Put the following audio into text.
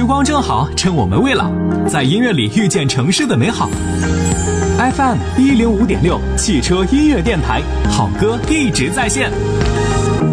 光正好，趁我们未老，在音乐里遇见城市的美好。FM105.6汽车音乐电台，好歌一直在线。